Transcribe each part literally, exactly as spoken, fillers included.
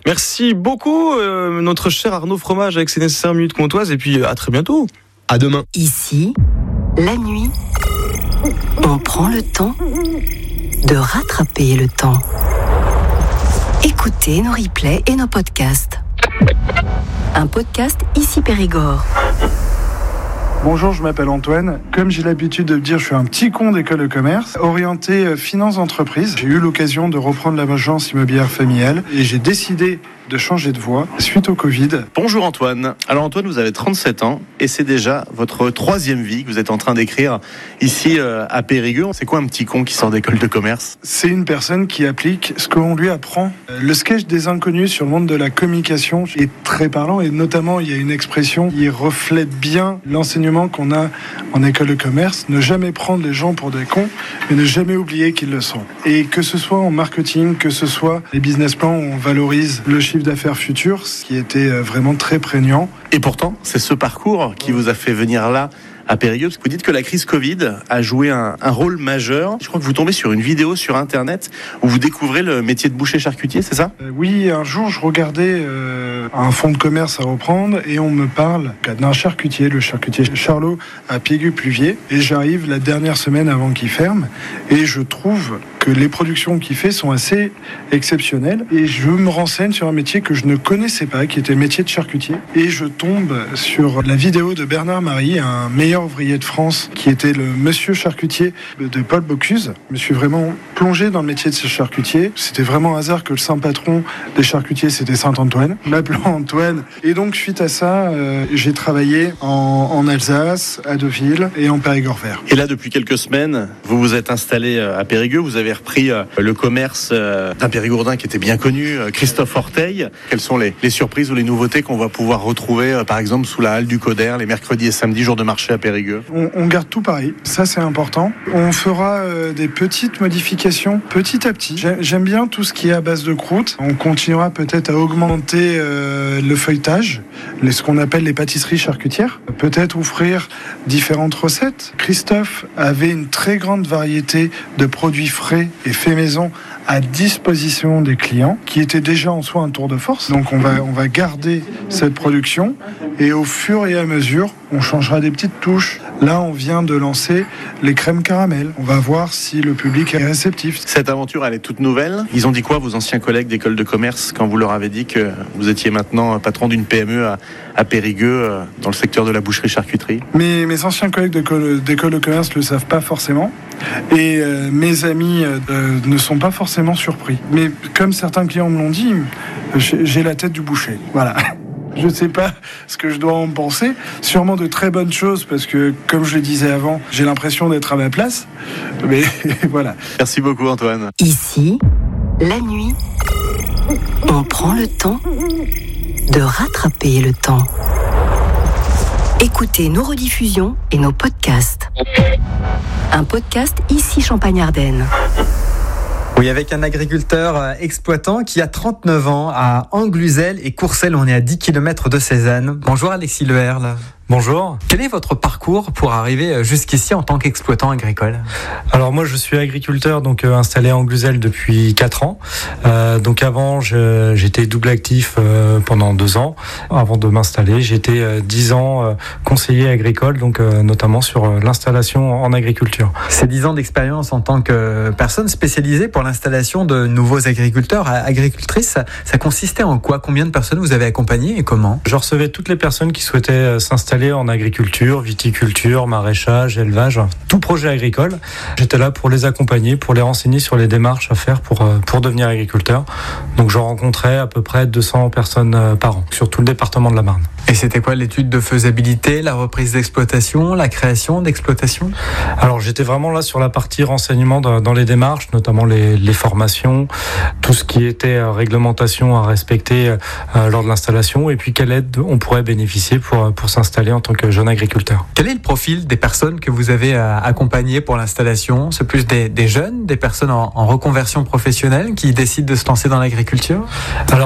Merci beaucoup, euh, notre cher Arnaud Fromage avec ses nécessaires minutes comtoises. Et puis à très bientôt. À demain. Ici, la nuit, on prend le temps de rattraper le temps. Écoutez nos replays et nos podcasts. Un podcast Ici Périgord. Bonjour, je m'appelle Antoine. Comme j'ai l'habitude de le dire, je suis un petit con d'école de commerce, orienté euh, finance d'entreprise. J'ai eu l'occasion de reprendre l'agence immobilière familiale et j'ai décidé de changer de voie suite au Covid. Bonjour Antoine. Alors Antoine, vous avez trente-sept ans et c'est déjà votre troisième vie que vous êtes en train d'écrire ici euh, à Périgueux. C'est quoi un petit con qui sort d'école de commerce ? C'est une personne qui applique ce qu'on lui apprend. Le sketch des inconnus sur le monde de la communication est très parlant et notamment il y a une expression qui reflète bien l'enseignement qu'on a en école de commerce. Ne jamais prendre les gens pour des cons, mais ne jamais oublier qu'ils le sont. Et que ce soit en marketing, que ce soit les business plans où on valorise le chiffre d'affaires futur, ce qui était vraiment très prégnant. Et pourtant, c'est ce parcours qui vous a fait venir là à Périgueux. Vous dites que la crise Covid a joué un, un rôle majeur. Je crois que vous tombez sur une vidéo sur Internet où vous découvrez le métier de boucher charcutier, c'est ça ? euh, Oui, un jour, je regardais euh, un fonds de commerce à reprendre et on me parle d'un charcutier, le charcutier Charlot à Périgueux-Pluviers. Et j'arrive la dernière semaine avant qu'il ferme et je trouve que les productions qu'il fait sont assez exceptionnelles. Et je me renseigne sur un métier que je ne connaissais pas, qui était le métier de charcutier. Et je tombe sur la vidéo de Bernard Marie, un meilleur ouvrier de France, qui était le monsieur charcutier de Paul Bocuse. Je me suis vraiment plongé dans le métier de ce charcutier. C'était vraiment un hasard que le saint patron des charcutiers, c'était Saint-Antoine, m'appelant Antoine. Et donc, suite à ça, euh, j'ai travaillé en, en Alsace, à Deauville et en Périgord-Vert. Et là, depuis quelques semaines, vous vous êtes installé à Périgueux. Vous avez repris le commerce d'un Périgourdin qui était bien connu, Christophe Orteil. Quelles sont les, les surprises ou les nouveautés qu'on va pouvoir retrouver, par exemple, sous la halle du Coder, les mercredis et samedis, jour de marché à Périgueux ? On, on garde tout pareil, ça c'est important. On fera euh, des petites modifications petit à petit. J'aime, j'aime bien tout ce qui est à base de croûte. On continuera peut-être à augmenter euh, le feuilletage, les, ce qu'on appelle les pâtisseries charcutières. Peut-être offrir différentes recettes. Christophe avait une très grande variété de produits frais et fait maison à disposition des clients, qui était déjà en soi un tour de force. Donc on va, on va garder cette production et au fur et à mesure, on changera des petites touches. Là, on vient de lancer les crèmes caramel. On va voir si le public est réceptif. Cette aventure, elle est toute nouvelle. Ils ont dit quoi, vos anciens collègues d'école de commerce, quand vous leur avez dit que vous étiez maintenant patron d'une P M E à, à Périgueux, dans le secteur de la boucherie-charcuterie ? Mes, mes anciens collègues d'école, d'école de commerce ne le savent pas forcément. Et euh, mes amis euh, ne sont pas forcément surpris. Mais comme certains clients me l'ont dit, j'ai la tête du boucher. Voilà. Je ne sais pas ce que je dois en penser. Sûrement de très bonnes choses parce que, comme je le disais avant, j'ai l'impression d'être à ma place. Mais voilà. Merci beaucoup Antoine. Ici, la nuit, on prend le temps de rattraper le temps. Écoutez nos rediffusions et nos podcasts. Un podcast Ici Champagne-Ardenne. Oui, avec un agriculteur exploitant qui a trente-neuf ans à Angluzel et Courcelles. On est à dix kilomètres de Cézanne. Bonjour Alexis Leherle. Bonjour. Quel est votre parcours pour arriver jusqu'ici en tant qu'exploitant agricole ? Alors moi je suis agriculteur donc euh, installé à Angluzel depuis quatre ans. Euh, donc avant je, j'étais double actif euh, pendant deux ans. Avant de m'installer j'étais euh, dix ans euh, conseiller agricole donc euh, notamment sur euh, l'installation en agriculture. Ces dix ans d'expérience en tant que personne spécialisée pour l'installation de nouveaux agriculteurs, agricultrices, ça, ça consistait en quoi ? Combien de personnes vous avez accompagnées et comment ? Je recevais toutes les personnes qui souhaitaient euh, s'installer en agriculture, viticulture, maraîchage, élevage, tout projet agricole. J'étais là pour les accompagner, pour les renseigner sur les démarches à faire pour, pour devenir agriculteur. Donc je rencontrais à peu près deux cents personnes par an sur tout le département de la Marne. Et c'était quoi l'étude de faisabilité, la reprise d'exploitation, la création d'exploitation ? Alors j'étais vraiment là sur la partie renseignement dans, dans les démarches, notamment les, les formations, tout ce qui était réglementation à respecter euh, lors de l'installation et puis quelle aide on pourrait bénéficier pour, pour s'installer en tant que jeune agriculteur. Quel est le profil des personnes que vous avez accompagnées pour l'installation ? C'est plus des, des jeunes, des personnes en, en reconversion professionnelle qui décident de se lancer dans l'agriculture ? Alors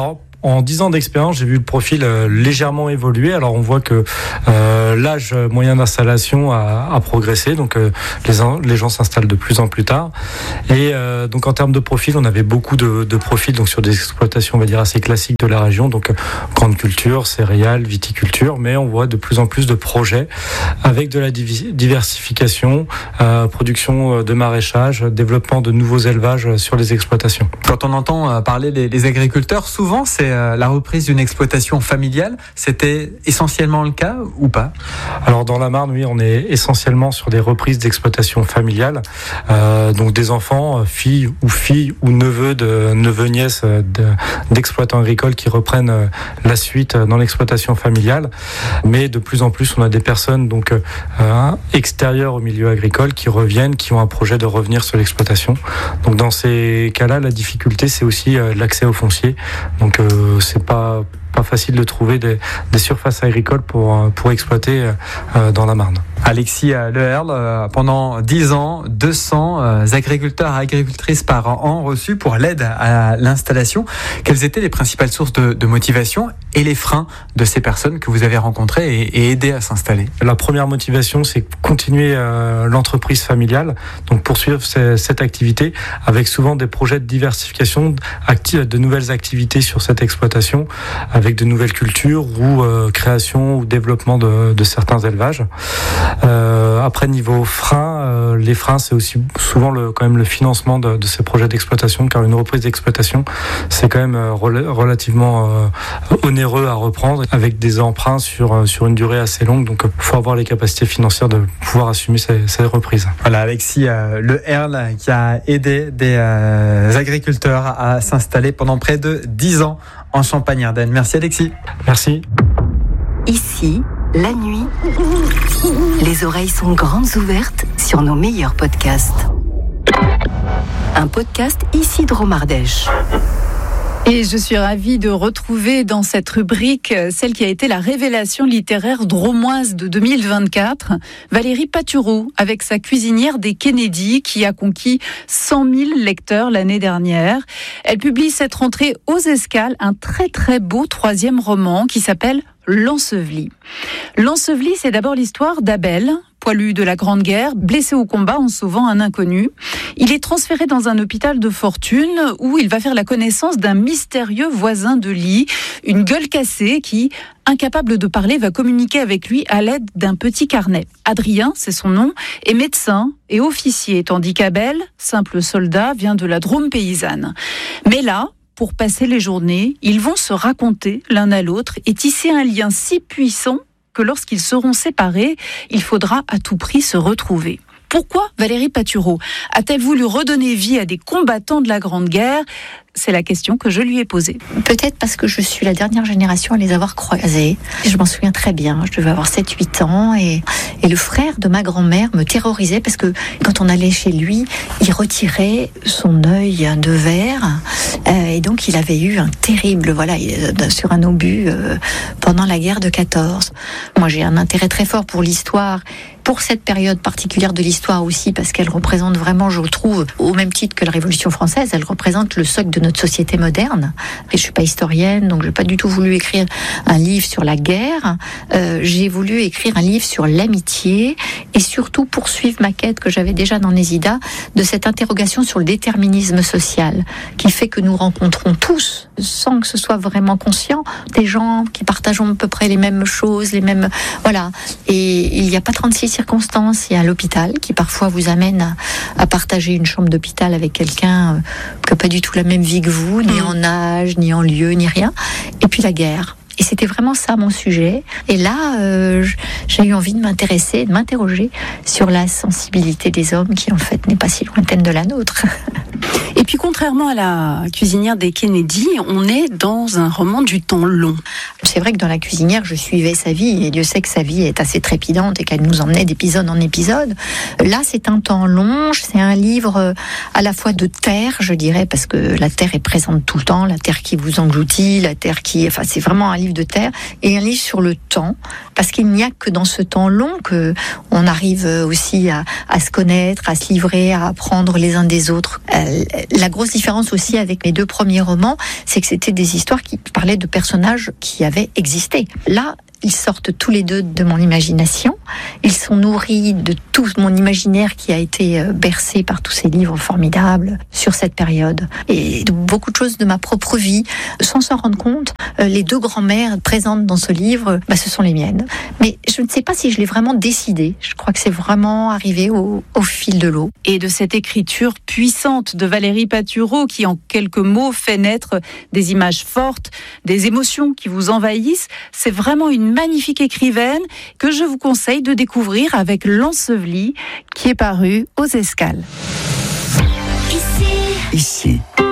En dix ans d'expérience, j'ai vu le profil euh, légèrement évoluer. Alors on voit que euh, l'âge moyen d'installation a, a progressé, donc euh, les, les gens s'installent de plus en plus tard. Et euh, donc en termes de profil, on avait beaucoup de, de profils donc sur des exploitations, on va dire assez classiques de la région, donc euh, grande culture, céréales, viticulture, mais on voit de plus en plus de projets avec de la diversification, euh, production de maraîchage, développement de nouveaux élevages sur les exploitations. Quand on entend parler des, des agriculteurs, souvent c'est la reprise d'une exploitation familiale. C'était essentiellement le cas ou pas ? Alors dans la Marne, oui, on est essentiellement sur des reprises d'exploitation familiale. Euh, donc des enfants, filles ou filles ou neveux de neveux nièces de, d'exploitants agricoles qui reprennent la suite dans l'exploitation familiale. Mais de plus en plus, on a des personnes donc euh, extérieures au milieu agricole qui reviennent, qui ont un projet de revenir sur l'exploitation. Donc dans ces cas-là, la difficulté c'est aussi euh, l'accès au foncier. Donc euh, c'est pas pas facile de trouver des, des surfaces agricoles pour, pour exploiter euh, dans la Marne. Alexis Leherle, euh, pendant dix ans, deux cents euh, agriculteurs et agricultrices par an reçus pour l'aide à l'installation. Quelles étaient les principales sources de, de motivation et les freins de ces personnes que vous avez rencontrées et, et aidées à s'installer ? La première motivation, c'est continuer euh, l'entreprise familiale, donc poursuivre c- cette activité avec souvent des projets de diversification, acti- de nouvelles activités sur cette exploitation, avec de nouvelles cultures ou euh, création ou développement de, de certains élevages. Euh, après niveau frein, euh, les freins c'est aussi souvent le, quand même le financement de, de ces projets d'exploitation, car une reprise d'exploitation c'est quand même euh, rel- relativement euh, onéreux à reprendre avec des emprunts sur sur une durée assez longue, donc il faut avoir les capacités financières de pouvoir assumer ces, ces reprises. Voilà, Alexis euh, Leherle qui a aidé des euh, agriculteurs à s'installer pendant près de dix ans en Champagne-Ardenne. Merci Alexis. Merci. Ici, la nuit, les oreilles sont grandes ouvertes sur nos meilleurs podcasts. Un podcast Ici Dromardèche. Et je suis ravie de retrouver dans cette rubrique celle qui a été la révélation littéraire dromoise de deux mille vingt-quatre, Valérie Patureau, avec sa cuisinière des Kennedy, qui a conquis cent mille lecteurs l'année dernière. Elle publie cette rentrée aux Escales un très très beau troisième roman qui s'appelle L'Enseveli. L'Enseveli, c'est d'abord l'histoire d'Abel, poilu de la Grande Guerre, blessé au combat en sauvant un inconnu. Il est transféré dans un hôpital de fortune où il va faire la connaissance d'un mystérieux voisin de lit, une gueule cassée qui, incapable de parler, va communiquer avec lui à l'aide d'un petit carnet. Adrien, c'est son nom, est médecin et officier, tandis qu'Abel, simple soldat, vient de la Drôme paysanne. Mais là, pour passer les journées, ils vont se raconter l'un à l'autre et tisser un lien si puissant que lorsqu'ils seront séparés, il faudra à tout prix se retrouver. Pourquoi Valérie Patureau a-t-elle voulu redonner vie à des combattants de la Grande Guerre ? C'est la question que je lui ai posée. Peut-être parce que je suis la dernière génération à les avoir croisés. Je m'en souviens très bien, je devais avoir sept huit ans et, et le frère de ma grand-mère me terrorisait parce que quand on allait chez lui, il retirait son œil de verre euh, et donc il avait eu un terrible, voilà, sur un obus euh, pendant la guerre de quatorze. Moi j'ai un intérêt très fort pour l'histoire, pour cette période particulière de l'histoire aussi, parce qu'elle représente vraiment, je le trouve, au même titre que la Révolution française, elle représente le socle de notre société moderne. Et je suis pas historienne, donc j'ai pas du tout voulu écrire un livre sur la guerre. Euh, j'ai voulu écrire un livre sur l'amitié et surtout poursuivre ma quête que j'avais déjà dans Nésida de cette interrogation sur le déterminisme social qui fait que nous rencontrons tous, sans que ce soit vraiment conscient, des gens qui partagent à peu près les mêmes choses, les mêmes, voilà. Et il n'y a pas trente-six circonstances. Il y a l'hôpital qui parfois vous amène à, à partager une chambre d'hôpital avec quelqu'un euh, qui n'a pas du tout la même vie que vous, ni mmh. en âge, ni en lieu, ni rien. Et puis la guerre. Et c'était vraiment ça mon sujet. Et là, euh, j'ai eu envie de m'intéresser, de m'interroger sur la sensibilité des hommes qui en fait n'est pas si lointaine de la nôtre. Et puis contrairement à la cuisinière des Kennedy, on est dans un roman du temps long. C'est vrai que dans la cuisinière, je suivais sa vie et Dieu sait que sa vie est assez trépidante et qu'elle nous emmenait d'épisode en épisode. Là, c'est un temps long, c'est un livre à la fois de terre, je dirais, parce que la terre est présente tout le temps, la terre qui vous engloutit, la terre qui... Enfin, c'est vraiment un livre livre de terre et un livre sur le temps, parce qu'il n'y a que dans ce temps long que on arrive aussi à, à se connaître, à se livrer, à apprendre les uns des autres. Euh, la grosse différence aussi avec mes deux premiers romans, c'est que c'était des histoires qui parlaient de personnages qui avaient existé. Là, ils sortent tous les deux de mon imagination. Ils sont nourris de tout mon imaginaire qui a été bercé par tous ces livres formidables sur cette période. Et de beaucoup de choses de ma propre vie. Sans s'en rendre compte, les deux grand-mères présentes dans ce livre, bah, ce sont les miennes. Mais je ne sais pas si je l'ai vraiment décidé. Je crois que c'est vraiment arrivé au, au fil de l'eau. Et de cette écriture puissante de Valérie Patureau qui, en quelques mots, fait naître des images fortes, des émotions qui vous envahissent, c'est vraiment une magnifique écrivaine que je vous conseille de découvrir avec L'Enseveli qui est paru aux Escales. Ici. Ici.